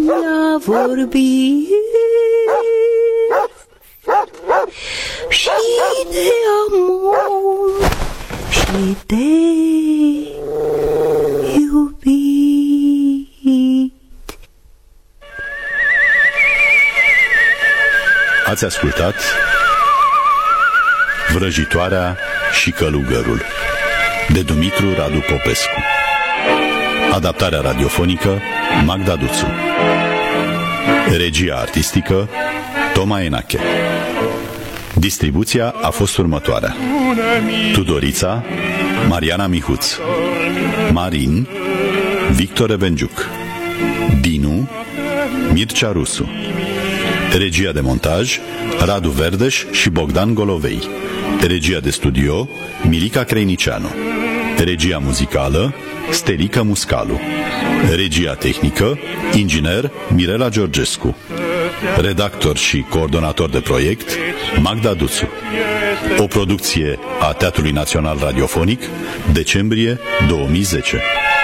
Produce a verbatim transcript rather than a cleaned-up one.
mi-a vorbit și de amor și de iubit. Ați ascultat Vrăjitoarea și Călugărul de Dumitru Radu Popescu. Adaptarea radiofonică Magda Duțu. Regia artistică Toma Enache. Distribuția a fost următoarea: Tudorița Mariana Mihuț, Marin Victor Evengiuc, Dinu Mircea Rusu. Regia de montaj Radu Verdeș și Bogdan Golovei. Regia de studio Milica Creinicianu. Regia muzicală Stelica Muscalu. Regia tehnică inginer Mirela Georgescu. Redactor și coordonator de proiect Magda Duțu. O producție a Teatrului Național Radiofonic, decembrie două mii zece.